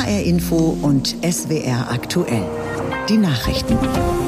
HR Info und SWR aktuell. Die Nachrichten.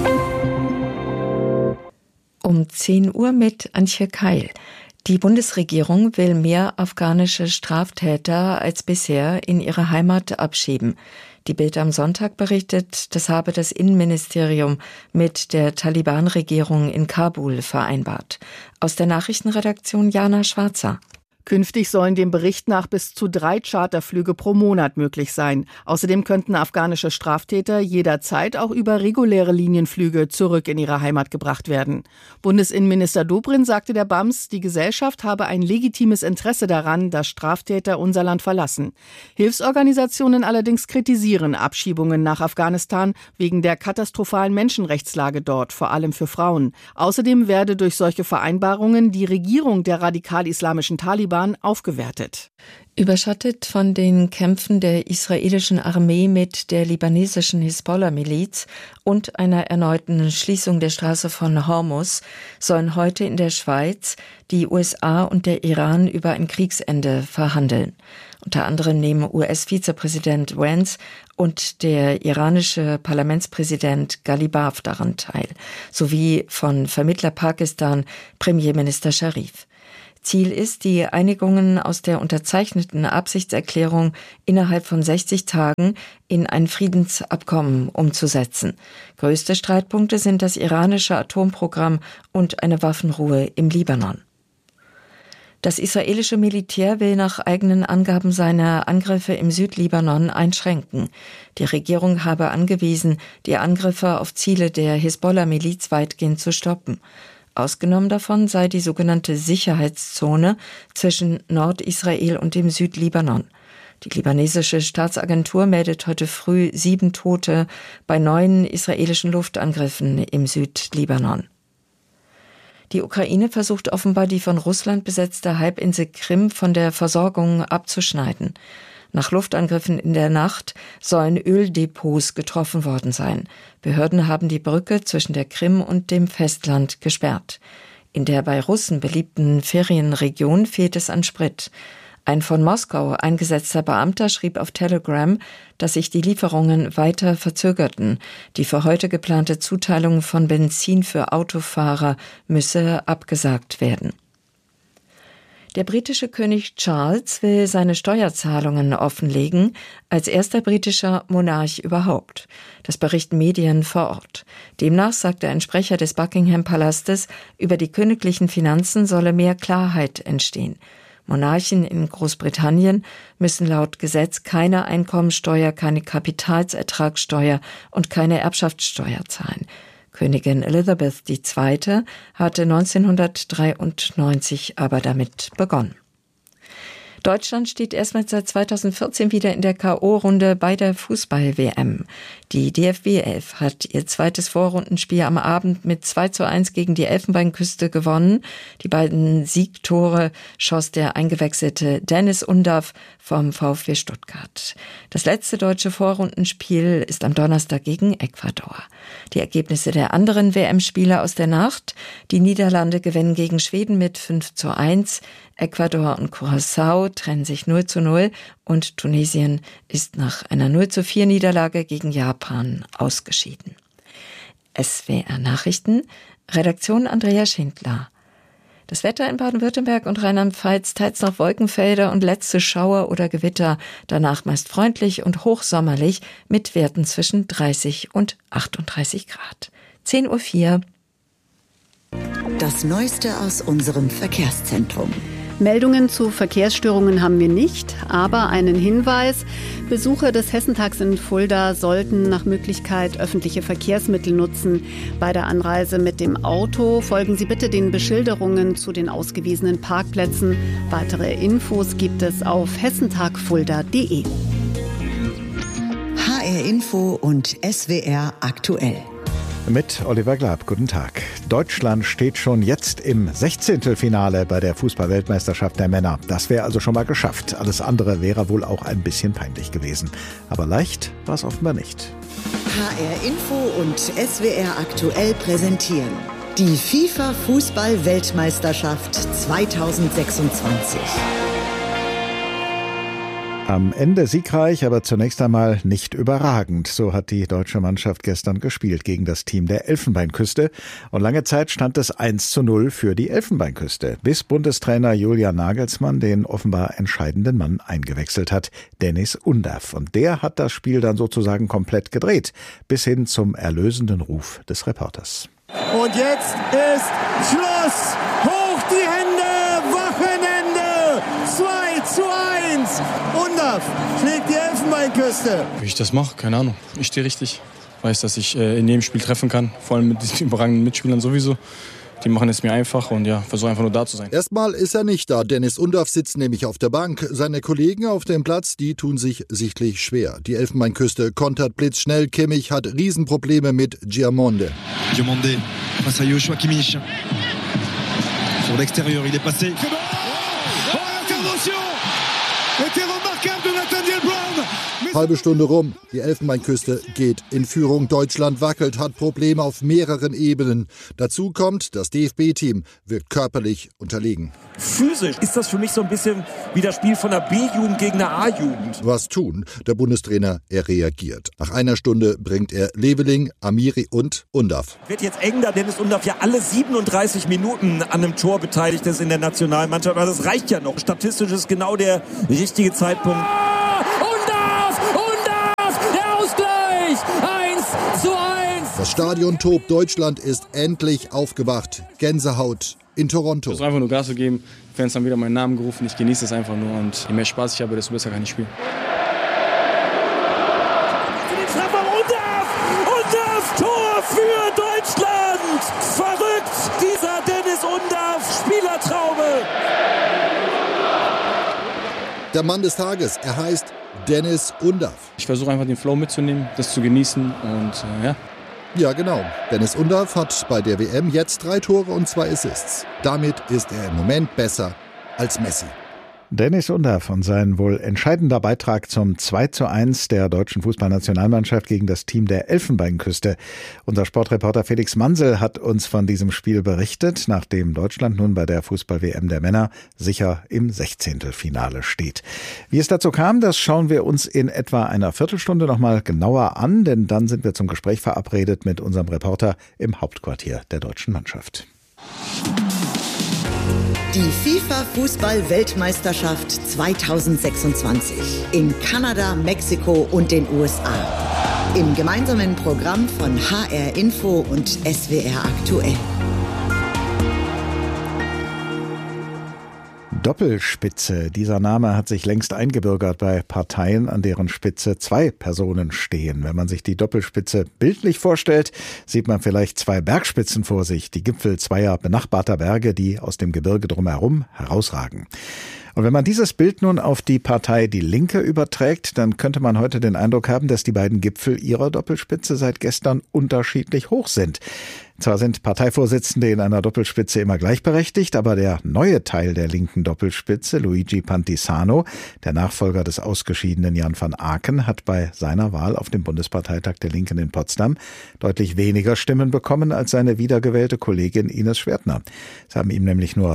Um 10 Uhr mit Antje Keil. Die Bundesregierung will mehr afghanische Straftäter als bisher in ihre Heimat abschieben. Die Bild am Sonntag berichtet, das habe das Innenministerium mit der Taliban-Regierung in Kabul vereinbart. Aus der Nachrichtenredaktion Jana Schwarzer. Künftig sollen dem Bericht nach bis zu 3 Charterflüge pro Monat möglich sein. Außerdem könnten afghanische Straftäter jederzeit auch über reguläre Linienflüge zurück in ihre Heimat gebracht werden. Bundesinnenminister Dobrindt sagte der BAMS, die Gesellschaft habe ein legitimes Interesse daran, dass Straftäter unser Land verlassen. Hilfsorganisationen allerdings kritisieren Abschiebungen nach Afghanistan wegen der katastrophalen Menschenrechtslage dort, vor allem für Frauen. Außerdem werde durch solche Vereinbarungen die Regierung der radikal-islamischen Taliban aufgewertet. Überschattet von den Kämpfen der israelischen Armee mit der libanesischen Hisbollah-Miliz und einer erneuten Schließung der Straße von Hormuz sollen heute in der Schweiz die USA und der Iran über ein Kriegsende verhandeln. Unter anderem nehmen US-Vizepräsident Vance und der iranische Parlamentspräsident Ghalibaf daran teil, sowie von Vermittler Pakistan Premierminister Sharif. Ziel ist, die Einigungen aus der unterzeichneten Absichtserklärung innerhalb von 60 Tagen in ein Friedensabkommen umzusetzen. Größte Streitpunkte sind das iranische Atomprogramm und eine Waffenruhe im Libanon. Das israelische Militär will nach eigenen Angaben seine Angriffe im Südlibanon einschränken. Die Regierung habe angewiesen, die Angriffe auf Ziele der Hisbollah-Miliz weitgehend zu stoppen. Ausgenommen davon sei die sogenannte Sicherheitszone zwischen Nordisrael und dem Südlibanon. Die libanesische Staatsagentur meldet heute früh 7 Tote bei 9 israelischen Luftangriffen im Südlibanon. Die Ukraine versucht offenbar, die von Russland besetzte Halbinsel Krim von der Versorgung abzuschneiden. Nach Luftangriffen in der Nacht sollen Öldepots getroffen worden sein. Behörden haben die Brücke zwischen der Krim und dem Festland gesperrt. In der bei Russen beliebten Ferienregion fehlt es an Sprit. Ein von Moskau eingesetzter Beamter schrieb auf Telegram, dass sich die Lieferungen weiter verzögerten. Die für heute geplante Zuteilung von Benzin für Autofahrer müsse abgesagt werden. Der britische König Charles will seine Steuerzahlungen offenlegen, als erster britischer Monarch überhaupt. Das berichten Medien vor Ort. Demnach sagte ein Sprecher des Buckingham-Palastes, über die königlichen Finanzen solle mehr Klarheit entstehen. Monarchen in Großbritannien müssen laut Gesetz keine Einkommensteuer, keine Kapitalsertragssteuer und keine Erbschaftssteuer zahlen. Königin Elizabeth II. Hatte 1993 aber damit begonnen. Deutschland steht erstmals seit 2014 wieder in der K.O.-Runde bei der Fußball-WM. Die DFB 11 hat ihr zweites Vorrundenspiel am Abend mit 2:1 gegen die Elfenbeinküste gewonnen. Die beiden Siegtore schoss der eingewechselte Dennis Undav vom VfB Stuttgart. Das letzte deutsche Vorrundenspiel ist am Donnerstag gegen Ecuador. Die Ergebnisse der anderen WM-Spiele aus der Nacht: Die Niederlande gewinnen gegen Schweden mit 5:1, Ecuador und Curaçao trennen sich 0:0 und Tunesien ist nach einer 0:4 Niederlage gegen Japan ausgeschieden. SWR Nachrichten, Redaktion Andrea Schindler. Das Wetter in Baden-Württemberg und Rheinland-Pfalz, teils noch Wolkenfelder und letzte Schauer oder Gewitter, danach meist freundlich und hochsommerlich mit Werten zwischen 30 und 38 Grad. 10:04 Uhr. Das Neueste aus unserem Verkehrszentrum. Meldungen zu Verkehrsstörungen haben wir nicht, aber einen Hinweis: Besucher des Hessentags in Fulda sollten nach Möglichkeit öffentliche Verkehrsmittel nutzen. Bei der Anreise mit dem Auto folgen Sie bitte den Beschilderungen zu den ausgewiesenen Parkplätzen. Weitere Infos gibt es auf hessentagfulda.de. HR Info und SWR aktuell. Mit Oliver Glab, guten Tag. Deutschland steht schon jetzt im 16. bei der Fußball-Weltmeisterschaft der Männer. Das wäre also schon mal geschafft. Alles andere wäre wohl auch ein bisschen peinlich gewesen. Aber leicht war es offenbar nicht. HR Info und SWR aktuell präsentieren die FIFA-Fußball-Weltmeisterschaft 2026. Am Ende siegreich, aber zunächst einmal nicht überragend. So hat die deutsche Mannschaft gestern gespielt gegen das Team der Elfenbeinküste. Und lange Zeit stand es 1:0 für die Elfenbeinküste, bis Bundestrainer Julian Nagelsmann den offenbar entscheidenden Mann eingewechselt hat, Deniz Undav. Und der hat das Spiel dann sozusagen komplett gedreht, bis hin zum erlösenden Ruf des Reporters. Und jetzt ist Schluss! Hoch die Hände! Wochenende! 2:1! Undav schlägt die Elfenbeinküste. Wie ich das mache, keine Ahnung. Ich stehe richtig. Weiß, dass ich in jedem Spiel treffen kann. Vor allem mit diesen überragenden Mitspielern sowieso. Die machen es mir einfach und versuche einfach nur da zu sein. Erstmal ist er nicht da. Deniz Undav sitzt nämlich auf der Bank. Seine Kollegen auf dem Platz, die tun sich sichtlich schwer. Die Elfenbeinküste kontert blitzschnell. Kimmich hat Riesenprobleme mit Giamonde. Giamonde face à Joshua Kimmich. Sur l'extérieur, il est passé. Oh, l'intervention était remarquable de Nathaniel Brown. Halbe Stunde rum. Die Elfenbeinküste geht in Führung. Deutschland wackelt, hat Probleme auf mehreren Ebenen. Dazu kommt, das DFB-Team wirkt körperlich unterlegen. Physisch ist das für mich so ein bisschen wie das Spiel von der B-Jugend gegen der A-Jugend. Was tun? Der Bundestrainer, er reagiert. Nach einer Stunde bringt er Leveling, Amiri und Undav. Wird jetzt eng, da Deniz Undav ja alle 37 Minuten an einem Tor beteiligt ist in der Nationalmannschaft. Aber das reicht ja noch. Statistisch ist genau der richtige Zeitpunkt. Ausgleich! 1:1. Das Stadion tobt. Deutschland ist endlich aufgewacht. Gänsehaut in Toronto. Ich versuche einfach nur Gas zu geben. Fans haben wieder meinen Namen gerufen. Ich genieße es einfach nur. Und je mehr Spaß ich habe, desto besser kann ich spielen. Undav, Tor für Deutschland! Verrückt, dieser Deniz Undav, Spielertraube! Der Mann des Tages, er heißt Deniz Undav. Ich versuche einfach den Flow mitzunehmen, das zu genießen und Ja, genau. Deniz Undav hat bei der WM jetzt 3 Tore und 2 Assists. Damit ist er im Moment besser als Messi. Deniz Undav und sein wohl entscheidender Beitrag zum 2:1 der deutschen Fußballnationalmannschaft gegen das Team der Elfenbeinküste. Unser Sportreporter Felix Mansel hat uns von diesem Spiel berichtet, nachdem Deutschland nun bei der Fußball-WM der Männer sicher im 16. Finale steht. Wie es dazu kam, das schauen wir uns in etwa einer Viertelstunde noch mal genauer an, denn dann sind wir zum Gespräch verabredet mit unserem Reporter im Hauptquartier der deutschen Mannschaft. Die FIFA-Fußball-Weltmeisterschaft 2026 in Kanada, Mexiko und den USA. Im gemeinsamen Programm von HR Info und SWR Aktuell. Doppelspitze. Dieser Name hat sich längst eingebürgert bei Parteien, an deren Spitze 2 Personen stehen. Wenn man sich die Doppelspitze bildlich vorstellt, sieht man vielleicht 2 Bergspitzen vor sich, die Gipfel zweier benachbarter Berge, die aus dem Gebirge drumherum herausragen. Und wenn man dieses Bild nun auf die Partei Die Linke überträgt, dann könnte man heute den Eindruck haben, dass die beiden Gipfel ihrer Doppelspitze seit gestern unterschiedlich hoch sind. Zwar sind Parteivorsitzende in einer Doppelspitze immer gleichberechtigt, aber der neue Teil der linken Doppelspitze, Luigi Pantisano, der Nachfolger des ausgeschiedenen Jan van Aken, hat bei seiner Wahl auf dem Bundesparteitag der Linken in Potsdam deutlich weniger Stimmen bekommen als seine wiedergewählte Kollegin Ines Schwertner. Es haben ihm nämlich nur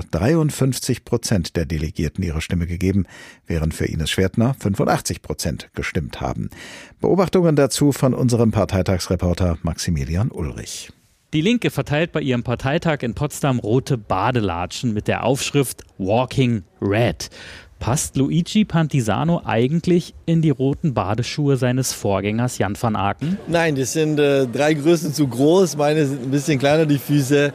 53% der Delegierten ihre Stimme gegeben, während für Ines Schwertner 85% gestimmt haben. Beobachtungen dazu von unserem Parteitagsreporter Maximilian Ulrich. Die Linke verteilt bei ihrem Parteitag in Potsdam rote Badelatschen mit der Aufschrift Walking Red. Passt Luigi Pantisano eigentlich in die roten Badeschuhe seines Vorgängers Jan van Aken? Nein, das sind 3 Größen zu groß. Meine sind ein bisschen kleiner, die Füße.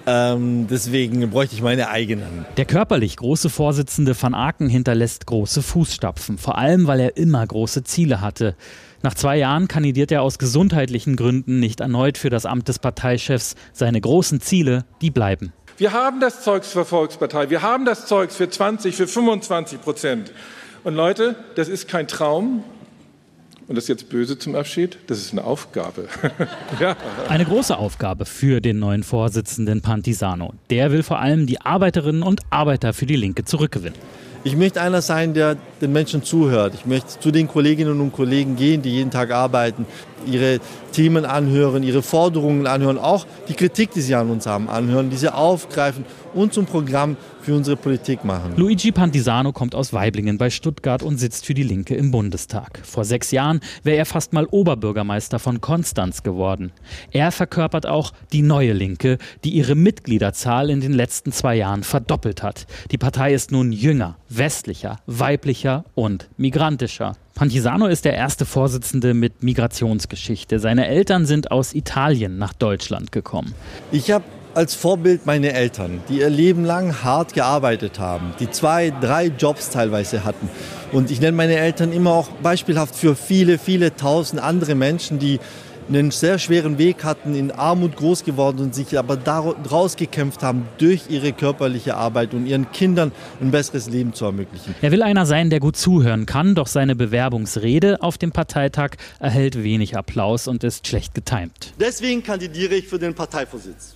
Deswegen bräuchte ich meine eigenen. Der körperlich große Vorsitzende van Aken hinterlässt große Fußstapfen. Vor allem, weil er immer große Ziele hatte. Nach 2 Jahren kandidiert er aus gesundheitlichen Gründen nicht erneut für das Amt des Parteichefs. Seine großen Ziele, die bleiben. Wir haben das Zeugs für Volkspartei, wir haben das Zeugs für 20, für 25%. Und Leute, das ist kein Traum. Und das ist jetzt böse zum Abschied, das ist eine Aufgabe. Ja. Eine große Aufgabe für den neuen Vorsitzenden Pantisano. Der will vor allem die Arbeiterinnen und Arbeiter für die Linke zurückgewinnen. Ich möchte einer sein, der den Menschen zuhört. Ich möchte zu den Kolleginnen und Kollegen gehen, die jeden Tag arbeiten, ihre Themen anhören, ihre Forderungen anhören, auch die Kritik, die sie an uns haben, anhören, diese aufgreifen und zum Programm für unsere Politik machen. Luigi Pantisano kommt aus Waiblingen bei Stuttgart und sitzt für die Linke im Bundestag. Vor 6 Jahren wäre er fast mal Oberbürgermeister von Konstanz geworden. Er verkörpert auch die neue Linke, die ihre Mitgliederzahl in den letzten 2 Jahren verdoppelt hat. Die Partei ist nun jünger, westlicher, weiblicher und migrantischer. Pantisano ist der erste Vorsitzende mit Migrationsgeschichte. Seine Eltern sind aus Italien nach Deutschland gekommen. Ich habe als Vorbild meine Eltern, die ihr Leben lang hart gearbeitet haben, die 2, 3 Jobs teilweise hatten. Und ich nenne meine Eltern immer auch beispielhaft für viele, viele tausend andere Menschen, die einen sehr schweren Weg hatten, in Armut groß geworden und sich aber daraus gekämpft haben durch ihre körperliche Arbeit und ihren Kindern ein besseres Leben zu ermöglichen. Er will einer sein, der gut zuhören kann, doch seine Bewerbungsrede auf dem Parteitag erhält wenig Applaus und ist schlecht getimt. Deswegen kandidiere ich für den Parteivorsitz.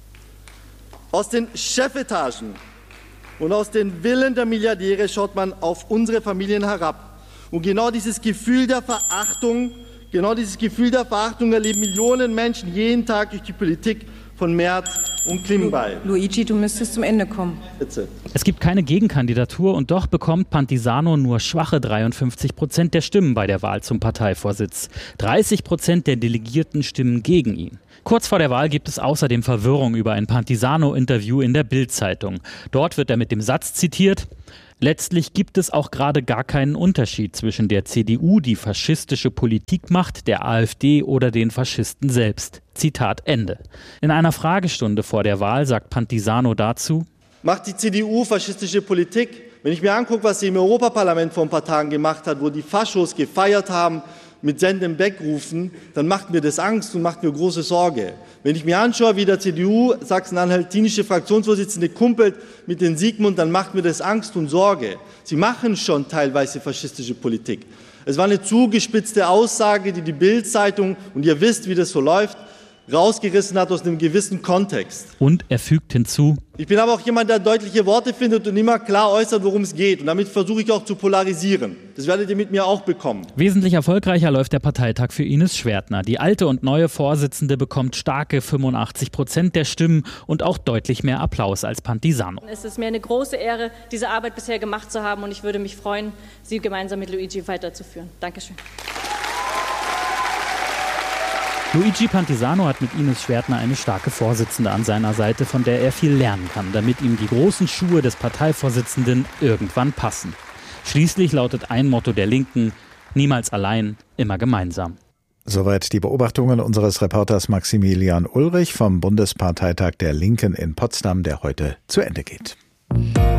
Aus den Chefetagen und aus den Villen der Milliardäre schaut man auf unsere Familien herab. Und genau dieses Gefühl der Verachtung erleben Millionen Menschen jeden Tag durch die Politik von Merz und Klingbeil. Luigi, du müsstest zum Ende kommen. Bitte. Es gibt keine Gegenkandidatur und doch bekommt Pantisano nur schwache 53% der Stimmen bei der Wahl zum Parteivorsitz. 30% der Delegierten stimmen gegen ihn. Kurz vor der Wahl gibt es außerdem Verwirrung über ein Pantisano-Interview in der Bild-Zeitung. Dort wird er mit dem Satz zitiert: Letztlich gibt es auch gerade gar keinen Unterschied zwischen der CDU, die faschistische Politik macht, der AfD oder den Faschisten selbst. Zitat Ende. In einer Fragestunde vor der Wahl sagt Pantisano dazu: Macht die CDU faschistische Politik? Wenn ich mir angucke, was sie im Europaparlament vor ein paar Tagen gemacht hat, wo die Faschos gefeiert haben, mit Senden Backrufen, dann macht mir das Angst und macht mir große Sorge. Wenn ich mir anschaue, wie der CDU sachsen-anhaltinische Fraktionsvorsitzende kumpelt mit den Sigmund, dann macht mir das Angst und Sorge. Sie machen schon teilweise faschistische Politik. Es war eine zugespitzte Aussage, die Bild-Zeitung, und ihr wisst, wie das so läuft, rausgerissen hat aus einem gewissen Kontext. Und er fügt hinzu: Ich bin aber auch jemand, der deutliche Worte findet und immer klar äußert, worum es geht. Und damit versuche ich auch zu polarisieren. Das werdet ihr mit mir auch bekommen. Wesentlich erfolgreicher läuft der Parteitag für Ines Schwertner. Die alte und neue Vorsitzende bekommt starke 85% der Stimmen und auch deutlich mehr Applaus als Pantisano. Es ist mir eine große Ehre, diese Arbeit bisher gemacht zu haben, und ich würde mich freuen, sie gemeinsam mit Luigi weiterzuführen. Dankeschön. Luigi Pantisano hat mit Ines Schwertner eine starke Vorsitzende an seiner Seite, von der er viel lernen kann, damit ihm die großen Schuhe des Parteivorsitzenden irgendwann passen. Schließlich lautet ein Motto der Linken: niemals allein, immer gemeinsam. Soweit die Beobachtungen unseres Reporters Maximilian Ulrich vom Bundesparteitag der Linken in Potsdam, der heute zu Ende geht.